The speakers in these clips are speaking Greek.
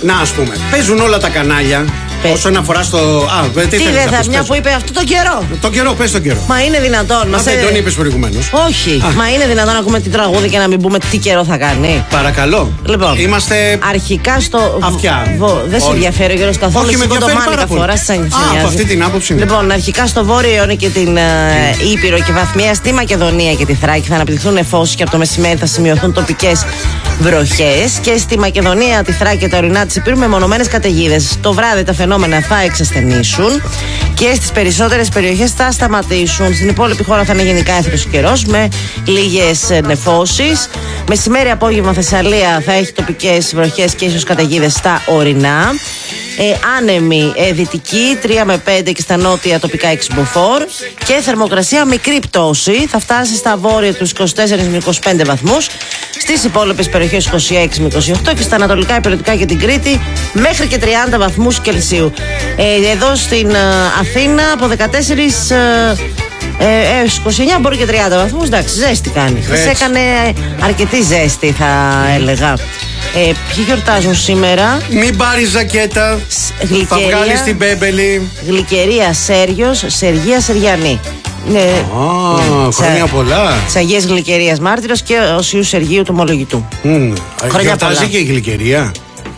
Να, ας πούμε, παίζουν όλα τα κανάλια. Όσον αφορά στο. Τι δεν θα, μια που είπε αυτό τον καιρό. Τον καιρό, πες τον καιρό. Μα είναι δυνατόν. Δεν τον είπες προηγουμένως. Όχι. Μα είναι δυνατόν να ακούμε τι τραγούδι και να μην πούμε τι καιρό θα κάνει. Παρακαλώ. Λοιπόν, είμαστε. Αρχικά στο. Αυτιά. Δεν σε ενδιαφέρει ο Γιώργος καθόλου. Όχι, με ενδιαφέρει πάρα πολύ. Από αυτή την άποψη. Λοιπόν, αρχικά στο Βόρειο Ιόνιο και την Ήπειρο και βαθμία στη Μακεδονία και τη Θράκη θα αναπτυχθούν νεφώσεις και από το μεσημέρι θα σημειωθούν τοπικές βροχές. Και στη Μακεδονία, τη Θράκη και τα ορεινά της Υπήρου μεμονωμένες καταιγίδες. Το βράδυ τα φαινόμενα θα εξασθενήσουν και στις περισσότερες περιοχές θα σταματήσουν. Στην υπόλοιπη χώρα θα είναι γενικά έθρος καιρός με λίγες νεφώσεις. Μεσημέρι, απόγευμα Θεσσαλία θα έχει τοπικές βροχές και ίσως καταιγίδες στα ορεινά. Άνεμη δυτική 3 με 5 και στα νότια τοπικά 6 μποφόρ. Και θερμοκρασία μικρή πτώση, θα φτάσει στα βόρεια τους 24 με 25 βαθμούς, στις υπόλοιπες περιοχές 26 με 28 και στα ανατολικά υπηρετικά και την Κρήτη μέχρι και 30 βαθμούς Κελσίου. Εδώ στην Αθήνα από 14 έως 29 μπορεί και 30 βαθμούς. Εντάξει, ζέστη κάνει. Χθες έκανε αρκετή ζέστη, θα έλεγα. Ποιοι γιορτάζουν σήμερα? Μην πάρει ζακέτα. Θα βγάλεις την Μπέμπελη. Γλυκερία Σέργιος, Σεργία Σεριανή. Χρόνια πολλά. Της Αγίας Γλυκερίας Μάρτυρος και Οσίου Σεργίου του Ομολογητού. Γιορτάζει και η Γλυκερία.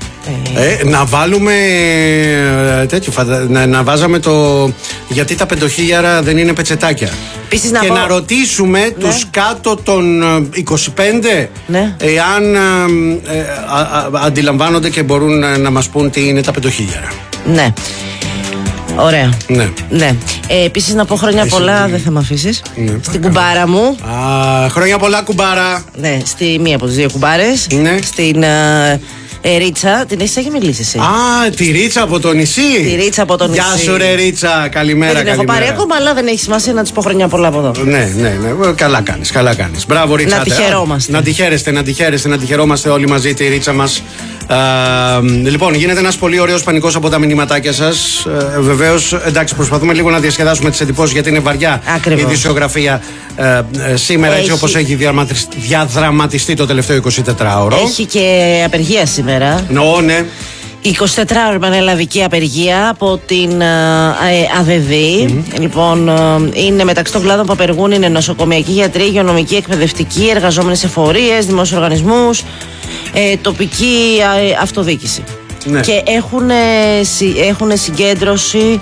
Να βάλουμε τέτοιο, να βάζαμε το. Γιατί τα 5.000 δεν είναι πετσετάκια. Και να ρωτήσουμε τους κάτω των 25 εάν αντιλαμβάνονται και μπορούν να μας πούν τι είναι τα 5.000. Ναι. Ωραία. Ναι. Επίσης να πω χρόνια πολλά, δεν θα με αφήσεις. Στην κουμπάρα μου. Χρόνια πολλά, κουμπάρα. Ναι, στη μία από τις δύο κουμπάρες. Στην Ρίτσα, την έχεις μιλήσει εσύ? Τη Ρίτσα από το νησί. Τη Ρίτσα από το νησί. Γεια σου, ρε Ρίτσα, καλημέρα. Δεν την έχω πάρει ακόμα, αλλά δεν έχει σημασία να της πω χρόνια πολλά από εδώ. Ναι. Καλά κάνεις. Μπράβο, Ρίτσα. Να τη χαιρόμαστε. Να τη χαιρόμαστε όλοι μαζί τη Ρίτσα μας. Λοιπόν, γίνεται ένας πολύ ωραίος πανικός από τα μηνυματάκια σας. Βεβαίως, εντάξει, προσπαθούμε λίγο να διασκεδάσουμε τις εντυπώσεις γιατί είναι βαριά η ειδησιογραφία σήμερα, έτσι όπως έχει διαδραματιστεί το τελευταίο 24ωρο. Έχει και απεργία σήμερα. Ναι. 24ωρη πανελλαδική απεργία από την ΑΔΔ. Λοιπόν, είναι μεταξύ των κλάδων που απεργούν είναι νοσοκομιακοί γιατροί, υγειονομικοί, εκπαιδευτικοί, εργαζόμενοι σε φορείες, δημόσιους οργανισμούς, τοπική αυτοδιοίκηση. Και έχουν συγκέντρωση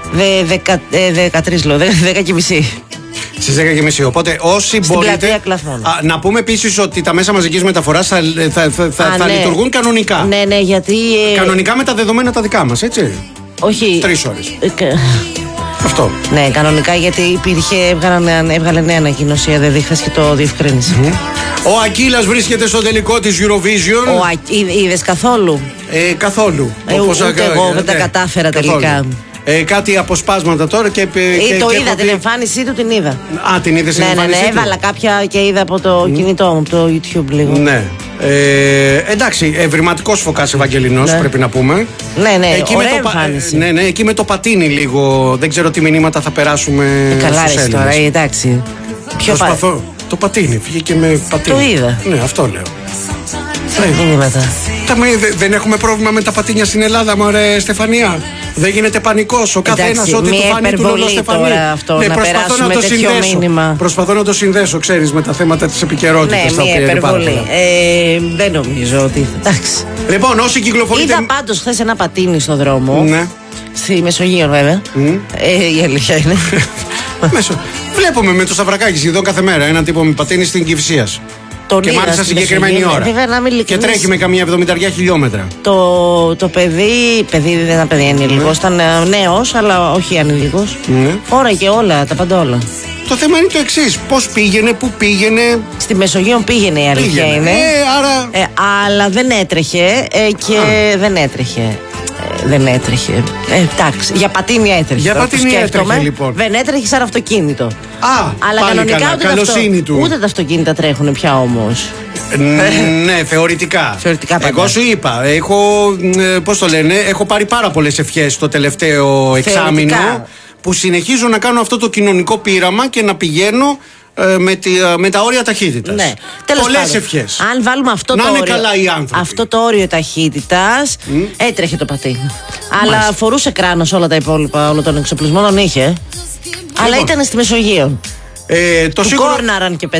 10:30. Στις 10:30. Οπότε όσοι μπορείτε. Να πούμε επίσης ότι τα μέσα μαζικής μεταφοράς θα λειτουργούν κανονικά. Ναι, γιατί. Κανονικά με τα δεδομένα τα δικά μας, έτσι. Όχι. 3 ώρες. Αυτό. Ναι, κανονικά γιατί έβγαλε νέα ανακοίνωση η ΑΔΔ και το διευκρίνησε. Ο Ακύλας βρίσκεται στο τελικό της Eurovision. Είδες καθόλου? Καθόλου. Ούτε εγώ δεν τα κατάφερα τελικά. Κάτι αποσπάσματα τώρα και το είδα, την εμφάνισή του την είδα. Την είδες την εμφάνισή του? Έβαλα κάποια και είδα από το κινητό μου, από το YouTube λίγο. Ναι. Εντάξει, ευρηματικός Φωκάς Ευαγγελινός, πρέπει να πούμε. Ναι, ωραία εμφάνιση. Ναι, εκεί με το πατίνι λίγο. Δεν ξέρω τι μηνύματα θα περάσουμε στους Έλληνες. Τώρα, εντάξει. Προσπαθώ. Το πατίνι, βγήκε με πατίνι. Το είδα. Ναι, αυτό λέω. Δεν έχουμε πρόβλημα με τα πατίνια στην Ελλάδα, μωρέ Στεφανία. Δεν γίνεται πανικός. Ο καθένας ό,τι του φανεί του λέω Στεφανία. Προσπαθώ να το συνδέσω, ξέρεις, με τα θέματα της επικαιρότητας. Ναι, μια υπερβολή. Δεν νομίζω ότι. Εντάξει. Λοιπόν, όσοι κυκλοφορείτε. Είδα πάντως χθες ένα πατίνι στο δρόμο. Ναι. Στη Μεσογείο, βέβαια. Η αλήθεια είναι. Βλέπουμε με το Σταυρακάκι σχεδόν κάθε μέρα έναν τύπο με πατίνι στην Κυφσίας. Και μάλιστα συγκεκριμένη ώρα. Και τρέχει με καμία 70 χιλιόμετρα. Το παιδί δεν ήταν παιδί ανήλικος, ήταν νέος, αλλά όχι ανήλικος. Ώρα και όλα, τα πάντα όλα. Το θέμα είναι το εξής. Πώς πήγαινε, πού πήγαινε? Στη Μεσογείο πήγαινε, η αλήθεια είναι. Αλλά δεν έτρεχε και δεν έτρεχε. Δεν έτρεχε. Εντάξει, για πατίνι έτρεχε. Για πατίνι έτρεχε, λοιπόν. Δεν έτρεχε σαν αυτοκίνητο. Αλλά κανονικά ούτε τα αυτοκίνητα τρέχουν πια όμως. Ναι, θεωρητικά. Πάντα. Εγώ σου είπα, έχω πάρει πάρα πολλές ευχές το τελευταίο εξάμηνο που συνεχίζω να κάνω αυτό το κοινωνικό πείραμα και να πηγαίνω με τα όρια ταχύτητας. Ναι. Πολλές ευχές. Αν βάλουμε να είναι καλά οι άνθρωποι. Αυτό το όριο ταχύτητας, έτρεχε το πατίνι. Αλλά φορούσε κράνος, όλα τα υπόλοιπα, όλο τον εξοπλισμό τον είχε. Αλλά ήταν στη Μεσογείο. Του κόρναραν και 5-6.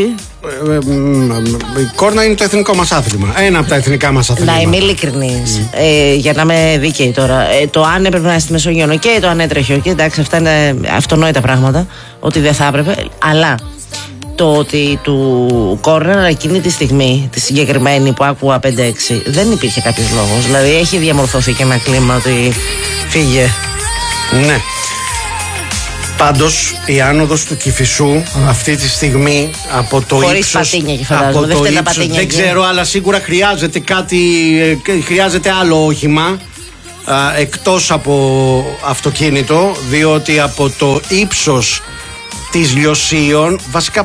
Η κόρνα είναι το εθνικό μας άθλημα. Ένα από τα εθνικά μας αθλήματα. Να είμαι ειλικρινής. Για να είμαι δίκαιη τώρα. Το αν έπρεπε να είναι στη Μεσογείο, και το αν έτρεχε, εντάξει, αυτά είναι αυτονόητα πράγματα. Ότι δεν θα έπρεπε. Αλλά το ότι του κόρνερ εκείνη τη στιγμή, τη συγκεκριμένη που άκουγα 5-6, δεν υπήρχε κάποιος λόγος. Δηλαδή έχει διαμορφωθεί και ένα κλίμα ότι φύγε. Ναι. Πάντως η άνοδος του Κηφισού αυτή τη στιγμή από το χωρίς ύψος, πατίνια και φαντάζομαι, δεν ξέρω, αλλά σίγουρα χρειάζεται κάτι, χρειάζεται άλλο όχημα εκτός από αυτοκίνητο, διότι από το ύψος της Λιωσίων, βασικά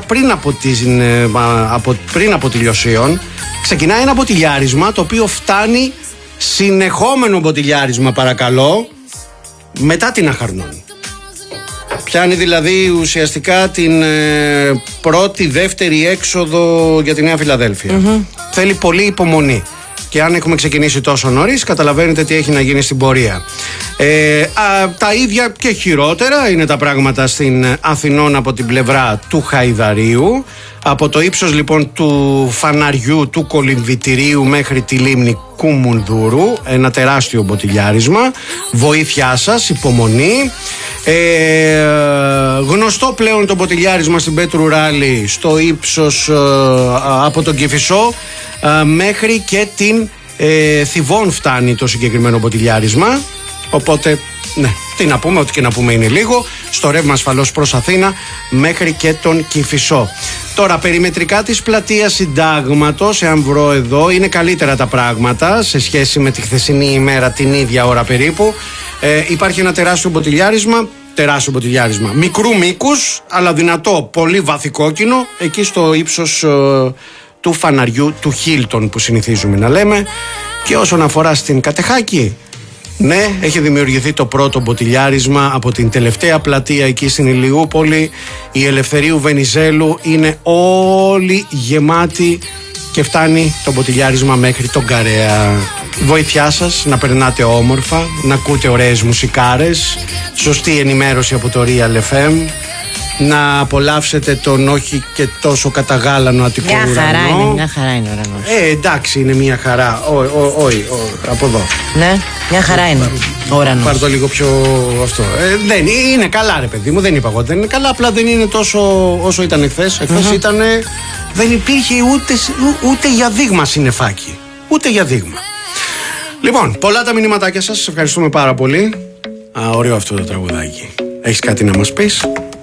πριν από τη Λιωσίων, ξεκινάει ένα μποτιλιάρισμα το οποίο φτάνει, συνεχόμενο μποτιλιάρισμα παρακαλώ, μετά την Αχαρνών. Πιάνει δηλαδή ουσιαστικά την πρώτη, δεύτερη έξοδο για τη Νέα Φιλαδέλφια. Θέλει πολύ υπομονή. Και αν έχουμε ξεκινήσει τόσο νωρίς, καταλαβαίνετε τι έχει να γίνει στην πορεία. Τα ίδια και χειρότερα είναι τα πράγματα στην Αθηνών από την πλευρά του Χαϊδαρίου. Από το ύψος λοιπόν του Φαναριού, του Κολυμβητηρίου μέχρι τη λίμνη Κουμουνδούρου, ένα τεράστιο μποτιλιάρισμα. Βοήθειά σας, υπομονή. Γνωστό πλέον το μποτιλιάρισμα στην Πέτρου Ράλη στο ύψος από τον Κηφισό μέχρι και την Θηβών φτάνει το συγκεκριμένο μποτιλιάρισμα. Οπότε, ναι, τι να πούμε, ό,τι και να πούμε είναι λίγο. Στο ρεύμα ασφαλώς προς Αθήνα μέχρι και τον Κηφισό. Τώρα, περιμετρικά της πλατείας Συντάγματος, εάν βρω εδώ, είναι καλύτερα τα πράγματα σε σχέση με τη χθεσινή ημέρα την ίδια ώρα περίπου. Υπάρχει ένα τεράστιο μποτιλιάρισμα μικρού μήκους, αλλά δυνατό, πολύ βαθικόκκινο, εκεί στο ύψος του Φαναριού του Χίλτον που συνηθίζουμε να λέμε. Και όσον αφορά στην Κατεχάκη, ναι, έχει δημιουργηθεί το πρώτο μποτιλιάρισμα από την τελευταία πλατεία εκεί στην Ηλιούπολη. Η Ελευθερίου Βενιζέλου είναι όλη γεμάτη και φτάνει το μποτιλιάρισμα μέχρι τον Καρέα. Βοήθειά σας να περνάτε όμορφα, να ακούτε ωραίες μουσικάρες, σωστή ενημέρωση από το Real FM, να απολαύσετε τον όχι και τόσο καταγάλανο Αττικό ουρανό. Μια χαρά είναι ο ουρανός. Εντάξει, είναι μια χαρά. Όχι, από εδώ. Ναι, μια χαρά είναι ο ουρανός. Πάρ' το λίγο πιο αυτό. Δεν είναι καλά, ρε παιδί μου, δεν είπα εγώ δεν είναι καλά, απλά δεν είναι τόσο όσο ήταν εχθές. Εχθές ήταν, δεν υπήρχε ούτε για δείγμα συννεφάκι. Ούτε για δείγμα. Λοιπόν, πολλά τα μηνύματάκια σας. Σας ευχαριστούμε πάρα πολύ. Ωραίο αυτό το τραγουδάκι. Έχεις κάτι να μας πεις?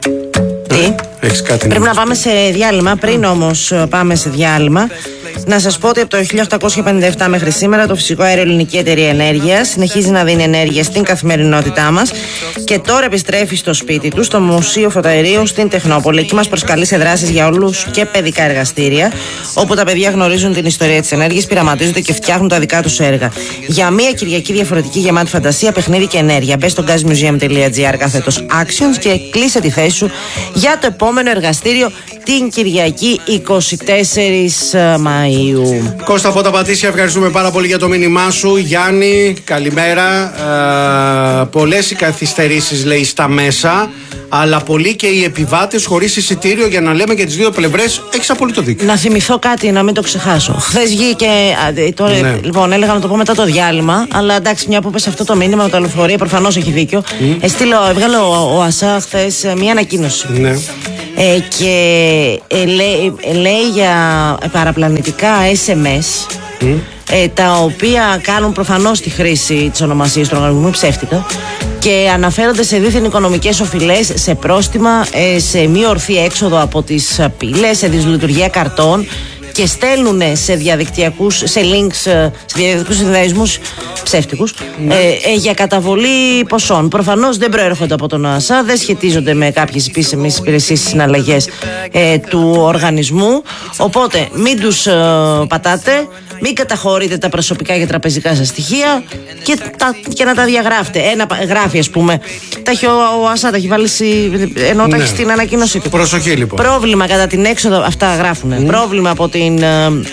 Έχεις κάτι? Πρέπει να πάμε σε διάλειμμα. Πριν όμως πάμε σε διάλειμμα, να σας πω ότι από το 1857 μέχρι σήμερα το Φυσικό Αέριο Ελληνική Εταιρεία Ενέργειας συνεχίζει να δίνει ενέργεια στην καθημερινότητά μας και τώρα επιστρέφει στο σπίτι του, στο Μουσείο Φωταερίου στην Τεχνόπολη. Εκεί μας προσκαλεί σε δράσεις για όλους και παιδικά εργαστήρια, όπου τα παιδιά γνωρίζουν την ιστορία της ενέργειας, πειραματίζονται και φτιάχνουν τα δικά τους έργα. Για μια Κυριακή διαφορετική, γεμάτη φαντασία, παιχνίδι και ενέργεια. Μπες στο gazmuseum.gr / actions και κλείσε τη θέση σου για το επόμενο εργαστήριο την Κυριακή 24 Μαΐου. Κώστα από τα Πατήσια, ευχαριστούμε πάρα πολύ για το μήνυμά σου. Γιάννη, καλημέρα. Πολλές οι καθυστερήσεις, λέει, στα μέσα, αλλά πολλοί και οι επιβάτες χωρίς εισιτήριο, για να λέμε και τις δύο πλευρές. Έχεις απόλυτο δίκιο. Να θυμηθώ κάτι, να μην το ξεχάσω. Χθες βγήκε. Τώρα, ναι. Λοιπόν, έλεγα να το πω μετά το διάλειμμα, αλλά εντάξει, μια που πες αυτό το μήνυμα με τα λεωφορεία, προφανώς έχει δίκιο. Έβγαλε ο ΑΣΑ χθες μια ανακοίνωση. Ναι. Και λέει για παραπλανητικά SMS, τα οποία κάνουν προφανώς τη χρήση της ονομασίας του οργανισμού ψεύτικα και αναφέρονται σε δίθεν οικονομικές οφειλές, σε πρόστιμα, σε μη ορθή έξοδο από τις πύλες, σε δυσλειτουργία καρτών και στέλνουν σε διαδικτυακούς, σε links, σε διαδικτυακούς συνδυασμούς ψεύτικους, για καταβολή ποσών. Προφανώς δεν προέρχονται από τον ΟΑΣΑ, δεν σχετίζονται με κάποιες επίσημες υπηρεσίες συναλλαγές του οργανισμού. Οπότε μην τους πατάτε. μην καταχωρείτε τα προσωπικά και τραπεζικά σας στοιχεία και να τα διαγράφετε. Ένα γράφει, ας πούμε. Τα έχει ο Ασά, τα έχει βάλει ενώ τα έχει στην ανακοίνωσή του. Προσοχή λοιπόν. Πρόβλημα κατά την έξοδο. Αυτά γράφουνε. Πρόβλημα από την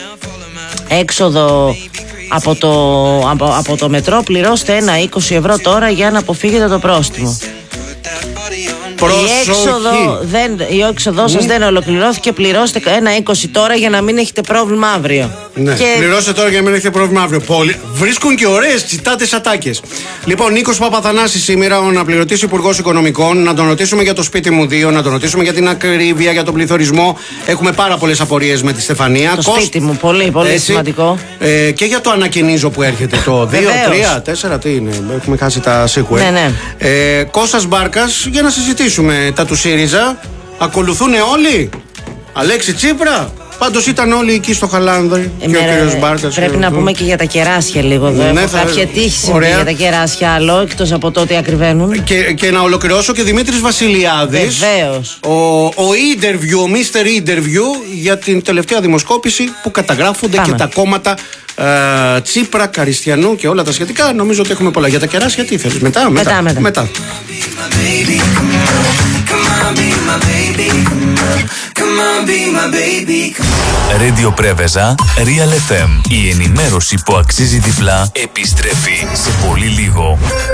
έξοδο από το μετρό. Πληρώστε ένα 20 ευρώ τώρα για να αποφύγετε το πρόστιμο. Η έξοδό σας δεν ολοκληρώθηκε. Πληρώστε ένα 20 τώρα για να μην έχετε πρόβλημα αύριο. Ναι. Πληρώστε τώρα για να μην έχετε πρόβλημα αύριο. Βρίσκουν και ωραίες τσιτάτες ατάκες. Λοιπόν, Νίκος Παπαθανάσης σήμερα, ο αναπληρωτής Υπουργός Οικονομικών. Να τον ρωτήσουμε για το σπίτι μου 2, να τον ρωτήσουμε για την ακρίβεια, για τον πληθωρισμό. Έχουμε πάρα πολλές απορίες με τη Στεφανία. Το σπίτι μου, πολύ, πολύ σημαντικό. Και για το ανακαινίζω που έρχεται το 2, 3, 4, τι είναι. Έχουμε χάσει τα sequel. Ναι. Κώστας Μπάρκας, για να συζητήσουμε τα του ΣΥΡΙΖΑ. Ακολουθούν όλοι. Αλέξη Τσίπρα. Πάντως ήταν όλοι εκεί στο Χαλάνδρι. Και ο κύριος Μπάρκας. Πρέπει να πούμε και για τα κεράσια λίγο εδώ. Ναι, κάποια τύχη για τα κεράσια άλλο, εκτός από το ότι ακριβένουν. Και να ολοκληρώσω και Δημήτρης Βασιλιάδης. Βεβαίως. Ο Mr. Interview για την τελευταία δημοσκόπηση που καταγράφονται. Πάμε. Και τα κόμματα Τσίπρα, Καριστιανού και όλα τα σχετικά. Νομίζω ότι έχουμε πολλά. Για τα κεράσια τι θέλεις? Μετά. Radio Πρέβεζα, Real FM. Η ενημέρωση που αξίζει διπλά επιστρέφει σε πολύ λίγο.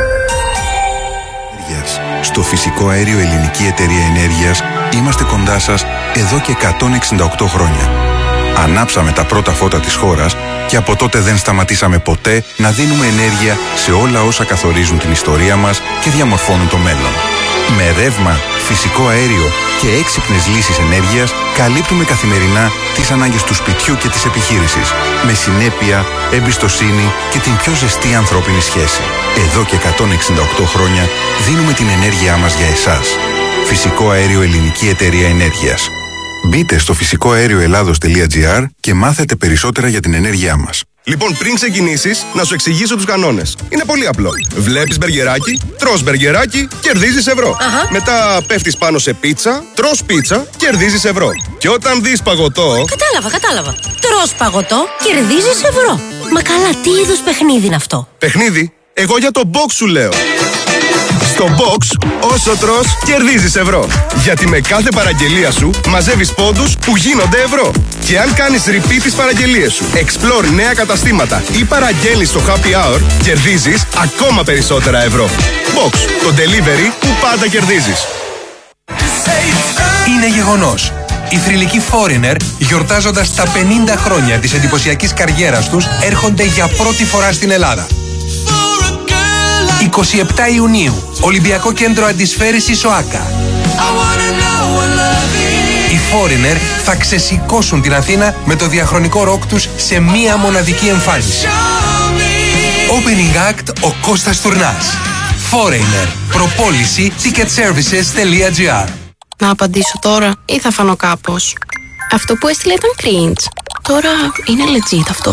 Στο φυσικό αέριο Ελληνική Εταιρεία Ενέργειας είμαστε κοντά σας εδώ και 168 χρόνια. Ανάψαμε τα πρώτα φώτα της χώρας και από τότε δεν σταματήσαμε ποτέ να δίνουμε ενέργεια σε όλα όσα καθορίζουν την ιστορία μας και διαμορφώνουν το μέλλον. Με ρεύμα, φυσικό αέριο και έξυπνες λύσεις ενέργειας καλύπτουμε καθημερινά τις ανάγκες του σπιτιού και της επιχείρησης. Με συνέπεια, εμπιστοσύνη και την πιο ζεστή ανθρώπινη σχέση. Εδώ και 168 χρόνια δίνουμε την ενέργειά μας για εσάς. Φυσικό αέριο Ελληνική Εταιρεία Ενέργειας. Μπείτε στο φυσικοαέρioελλάδος.gr και μάθετε περισσότερα για την ενέργειά μας. Λοιπόν, πριν ξεκινήσεις, να σου εξηγήσω τους κανόνες. Είναι πολύ απλό. Βλέπεις μπεργκεράκι, τρως μπεργκεράκι, κερδίζεις ευρώ. Μετά πέφτεις πάνω σε πίτσα, τρως πίτσα, κερδίζεις ευρώ. Και όταν δεις παγωτό... Κατάλαβα. Τρως παγωτό, κερδίζεις ευρώ. Μα καλά, τι είδους παιχνίδι είναι αυτό? Παιχνίδι? Εγώ για το box σου λέω. Στο box, όσο τρως, κερδίζεις ευρώ. Γιατί με κάθε παραγγελία σου μαζεύεις πόντους που γίνονται ευρώ. Και αν κάνεις repeat τις παραγγελίες σου, explore νέα καταστήματα ή παραγγέλνεις στο happy hour, κερδίζεις ακόμα περισσότερα ευρώ. Box, το delivery που πάντα κερδίζεις. Είναι γεγονός. Οι θρυλικοί Foreigner, γιορτάζοντας τα 50 χρόνια της εντυπωσιακής καριέρας τους, έρχονται για πρώτη φορά στην Ελλάδα. 27 Ιουνίου, Ολυμπιακό Κέντρο Αντισφαίρησης ΟΑΚΑ. Οι Foreigner θα ξεσηκώσουν την Αθήνα με το διαχρονικό ροκ τους σε μία μοναδική εμφάνιση. Opening Act ο Κώστας Τουρνάς. Foreigner. Προπόληση ticketservices.gr. Να απαντήσω τώρα ή θα φανώ κάπως? Αυτό που έστειλε ήταν cringe. Τώρα είναι legit αυτό.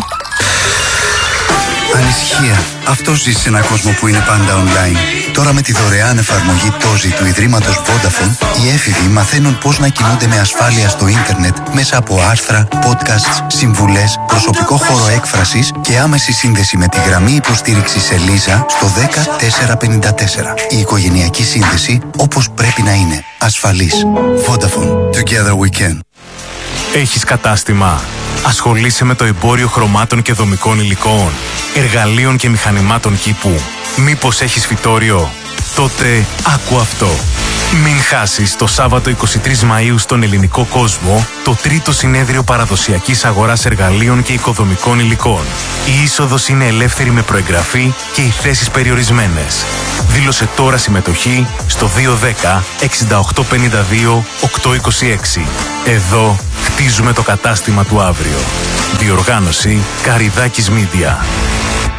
Ανησυχία. Αυτό ζει σε έναν κόσμο που είναι πάντα online. Τώρα με τη δωρεάν εφαρμογή Τόζι του Ιδρύματος Vodafone, οι έφηβοι μαθαίνουν πώς να κινούνται με ασφάλεια στο ίντερνετ μέσα από άρθρα, podcasts, συμβουλές, προσωπικό χώρο έκφρασης και άμεση σύνδεση με τη γραμμή υποστήριξης Ελίζα στο 10454. Η οικογενειακή σύνδεση όπως πρέπει να είναι. Ασφαλής. Vodafone. Together we can. Έχεις κατάστημα? Ασχολείσαι με το εμπόριο χρωμάτων και δομικών υλικών, εργαλείων και μηχανημάτων κήπου? Μήπως έχεις φυτόριο? Τότε άκου αυτό. Μην χάσεις το Σάββατο 23 Μαΐου στον ελληνικό κόσμο το τρίτο συνέδριο παραδοσιακής αγοράς εργαλείων και οικοδομικών υλικών. Η είσοδος είναι ελεύθερη με προεγγραφή και οι θέσεις περιορισμένες. Δήλωσε τώρα συμμετοχή στο 210 6852 826. Εδώ χτίζουμε το κατάστημα του αύριο. Διοργάνωση Καριδάκης Media.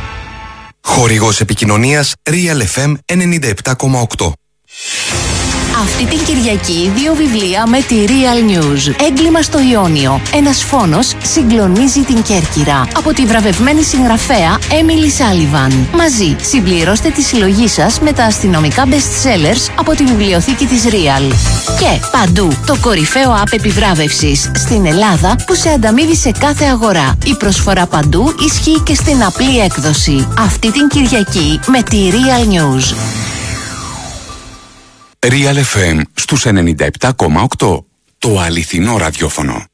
Χορηγός επικοινωνίας Real FM 97,8. Αυτή την Κυριακή 2 βιβλία με τη Real News. Έγκλημα στο Ιόνιο. Ένας φόνος συγκλονίζει την Κέρκυρα. Από τη βραβευμένη συγγραφέα Emily Sullivan. Μαζί συμπληρώστε τη συλλογή σας με τα αστυνομικά best sellers από τη βιβλιοθήκη της Real. Και παντού το κορυφαίο app επιβράβευσης στην Ελλάδα που σε ανταμείβει σε κάθε αγορά. Η προσφορά παντού ισχύει και στην απλή έκδοση. Αυτή την Κυριακή με τη Real News. Real FM στους 97,8. Το αληθινό ραδιόφωνο.